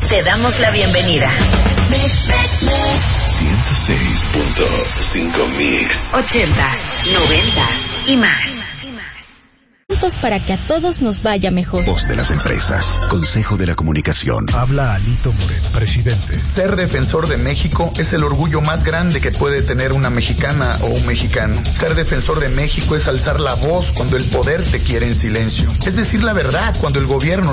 te damos la bienvenida. 106.5 Mix. 80s, 90s y más. Para que a todos nos vaya mejor. Voz de las empresas. Consejo de la Comunicación. Habla Alito Moreno, presidente. Ser defensor de México es el orgullo más grande que puede tener una mexicana o un mexicano. Ser defensor de México es alzar la voz cuando el poder te quiere en silencio. Es decir la verdad cuando el gobierno